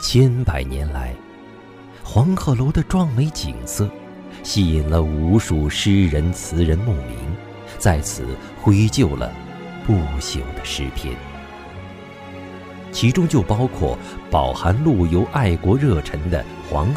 千百年来，黄鹤楼的壮美景色吸引了无数诗人词人慕名，在此绘就了不朽的诗篇，其中就包括饱含陆游爱国热忱的黄